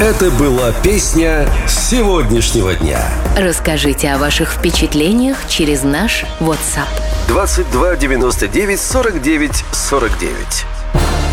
Это была песня сегодняшнего дня. Расскажите о ваших впечатлениях через наш WhatsApp. 22 99 49 49.